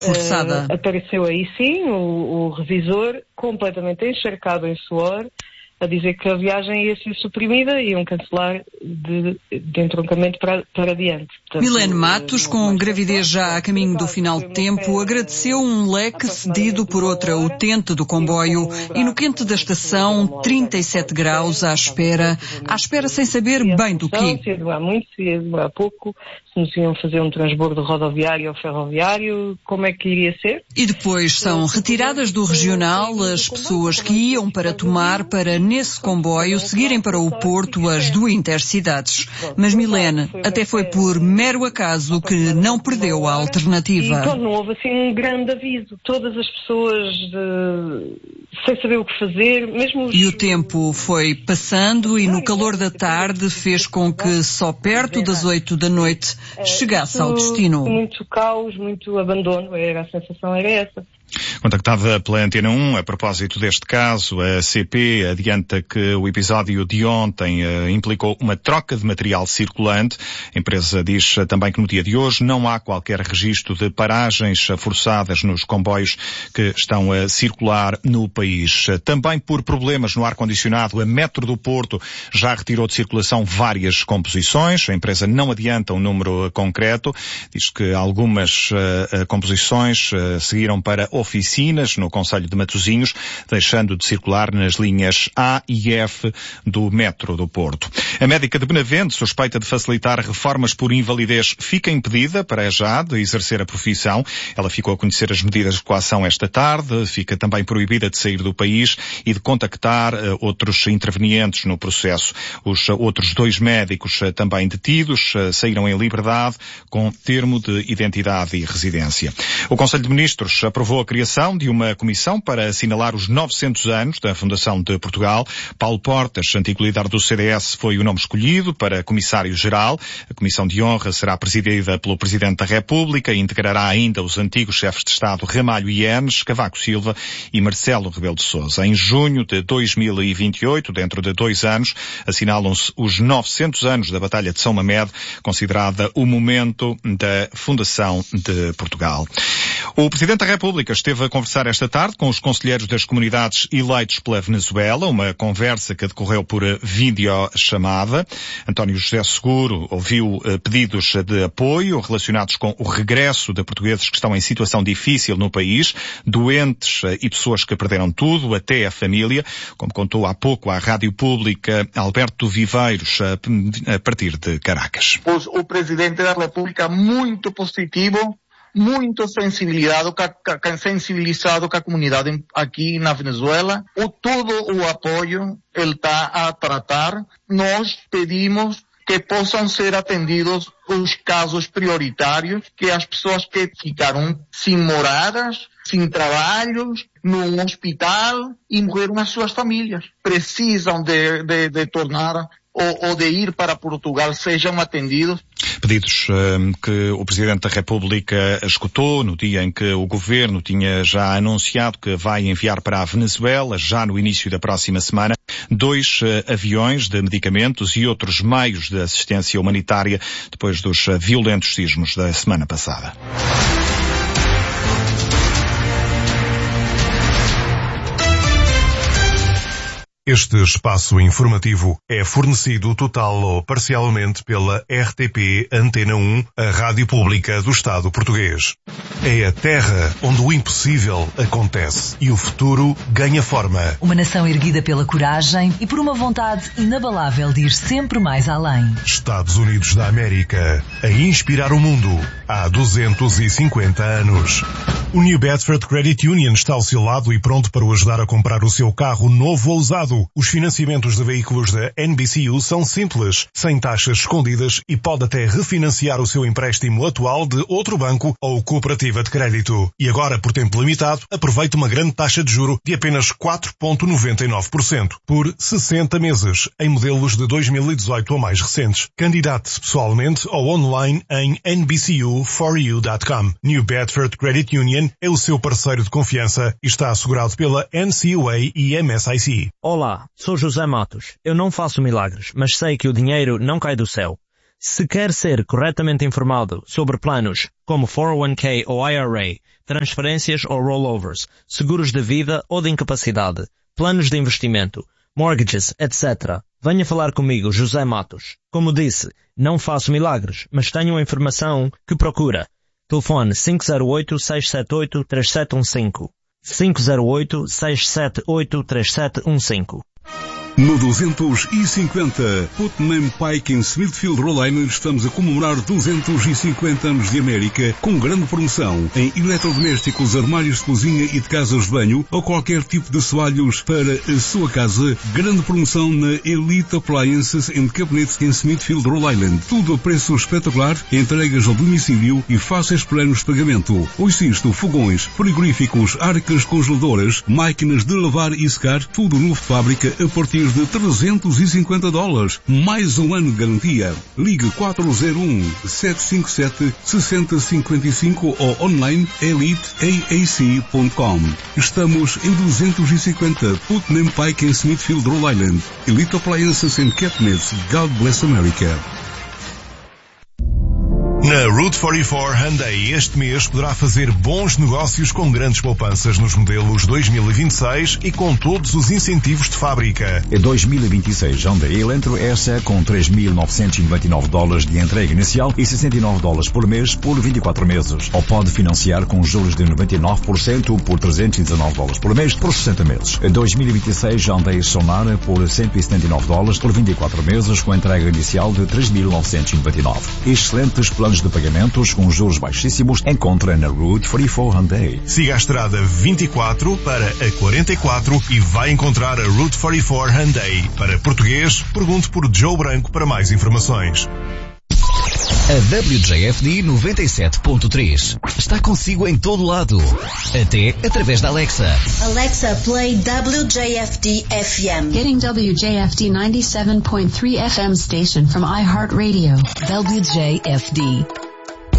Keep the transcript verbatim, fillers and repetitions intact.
forçada. Uh, apareceu aí sim o, o revisor completamente encharcado em suor, a dizer que a viagem ia ser suprimida e iam cancelar de, de entroncamento para, para adiante. Portanto, Milene Matos, com gravidez já a caminho do final de tempo, agradeceu um leque cedido por outra utente do comboio e no quente da estação, trinta e sete graus à espera, à espera sem saber bem do quê. Se ia demorar muito, se ia demorar pouco, se nos iam fazer um transbordo rodoviário ou ferroviário, como é que iria ser? E depois são retiradas do regional as pessoas que iam para tomar para, nesse comboio, seguirem para o Porto as do Intercidades. Mas Milene até foi por mero acaso que não perdeu a alternativa. E não houve assim um grande aviso. Todas as pessoas uh, sem saber o que fazer, mesmo os... E o tempo foi passando e no calor da tarde fez com que só perto das oito da noite chegasse ao destino. Muito caos, muito abandono, era, a sensação era essa. Contactada pela Antena um, a propósito deste caso, a C P adianta que o episódio de ontem uh, implicou uma troca de material circulante. A empresa diz uh, também que no dia de hoje não há qualquer registro de paragens uh, forçadas nos comboios que estão a circular no país. Uh, também por problemas no ar-condicionado, a Metro do Porto já retirou de circulação várias composições. A empresa não adianta um número uh, concreto. Diz que algumas uh, uh, composições uh, seguiram para oficinas no concelho de Matosinhos, deixando de circular nas linhas A e F do Metro do Porto. A médica de Benavente, suspeita de facilitar reformas por invalidez, fica impedida, para já, de exercer a profissão. Ela ficou a conhecer as medidas de coação esta tarde, fica também proibida de sair do país e de contactar uh, outros intervenientes no processo. Os uh, outros dois médicos uh, também detidos uh, saíram em liberdade com termo de identidade e residência. O Conselho de Ministros aprovou a criação de uma comissão para assinalar os novecentos anos da Fundação de Portugal. Paulo Portas, antigo líder do C D S, foi o nome escolhido para comissário-geral. A comissão de honra será presidida pelo Presidente da República e integrará ainda os antigos chefes de Estado Ramalho Eanes, Cavaco Silva e Marcelo Rebelo de Sousa. Em junho de dois mil e vinte e oito, dentro de dois anos, assinalam-se os novecentos anos da Batalha de São Mamede, considerada o momento da Fundação de Portugal. O Presidente da República esteve a conversar esta tarde com os conselheiros das comunidades eleitos pela Venezuela, uma conversa que decorreu por videochamada. António José Seguro ouviu pedidos de apoio relacionados com o regresso de portugueses que estão em situação difícil no país, doentes e pessoas que perderam tudo, até a família, como contou há pouco à Rádio Pública Alberto Viveiros, a partir de Caracas. O Presidente da República muito positivo, muito sensibilizado, sensibilizado com a comunidade aqui na Venezuela. O todo o apoio ele está a tratar. Nós pedimos que possam ser atendidos os casos prioritários, que as pessoas que ficaram sem moradas, sem trabalhos, no hospital e morreram as suas famílias, precisam de, de, de tornar ou, ou de ir para Portugal sejam atendidos. Pedidos um, que o Presidente da República escutou no dia em que o Governo tinha já anunciado que vai enviar para a Venezuela, já no início da próxima semana, dois uh, aviões de medicamentos e outros meios de assistência humanitária depois dos uh, violentos sismos da semana passada. Este espaço informativo é fornecido total ou parcialmente pela R T P Antena um, a Rádio Pública do Estado Português. É a terra onde o impossível acontece e o futuro ganha forma. Uma nação erguida pela coragem e por uma vontade inabalável de ir sempre mais além. Estados Unidos da América, a inspirar o mundo há duzentos e cinquenta anos. O New Bedford Credit Union está ao seu lado e pronto para o ajudar a comprar o seu carro novo ou usado. Os financiamentos de veículos da N B C U são simples, sem taxas escondidas e pode até refinanciar o seu empréstimo atual de outro banco ou cooperativa de crédito. E agora, por tempo limitado, aproveite uma grande taxa de juro de apenas quatro vírgula noventa e nove por cento por sessenta meses em modelos de dois mil e dezoito ou mais recentes. Candidate-se pessoalmente ou online em N B C U for you dot com. New Bedford Credit Union é o seu parceiro de confiança e está assegurado pela N C U A e M S I C. Olá, sou José Matos. Eu não faço milagres, mas sei que o dinheiro não cai do céu. Se quer ser corretamente informado sobre planos como quatro oh one k ou I R A, transferências ou rollovers, seguros de vida ou de incapacidade, planos de investimento, mortgages, etcétera, venha falar comigo, José Matos. Como disse, não faço milagres, mas tenho a informação que procura. Telefone cinco zero oito, seis sete oito, três sete um cinco. cinco zero oito, seis sete oito, três sete um cinco. No duzentos e cinquenta, Putnam Pike em Smithfield, Rhode Island, estamos a comemorar duzentos e cinquenta anos de América com grande promoção em eletrodomésticos, armários de cozinha e de casas de banho ou qualquer tipo de assoalhos para a sua casa. Grande promoção na Elite Appliances and Cabinets em Smithfield, Rhode Island. Tudo a preço espetacular, entregas ao domicílio e fáceis planos de pagamento. Ouça isto, fogões, frigoríficos, arcas congeladoras, máquinas de lavar e secar, tudo novo de fábrica a partir de trezentos e cinquenta dólares. Mais um ano de garantia. Ligue quatro zero um, sete cinco sete, seis zero cinco cinco ou online elite a a c ponto com. Estamos em duzentos e cinquenta Putnam Pike em Smithfield, Rhode Island. Elite Appliances and Cabinets. God bless America. Na Route quarenta e quatro Hyundai este mês poderá fazer bons negócios com grandes poupanças nos modelos dois mil e vinte e seis e com todos os incentivos de fábrica. Em dois mil e vinte e seis Hyundai Elantra S com três mil novecentos e noventa e nove dólares de entrega inicial e sessenta e nove dólares por mês por vinte e quatro meses. Ou pode financiar com juros de noventa e nove por cento por trezentos e dezanove dólares por mês por sessenta meses. Em dois mil e vinte e seis Hyundai Sonara por cento e setenta e nove dólares por vinte e quatro meses com entrega inicial de três mil novecentos e noventa e nove. Excelentes planos de pagamentos com juros baixíssimos encontra na Route quarenta e quatro Hyundai. Siga a estrada vinte e quatro para a quarenta e quatro e vai encontrar a Route quarenta e quatro Hyundai. Para português, pergunte por Joe Branco para mais informações. A W J F D noventa e sete ponto três está consigo em todo lado, até através da Alexa. Alexa, play W J F D F M. Getting W J F D ninety-seven point three F M station from iHeartRadio. W J F D.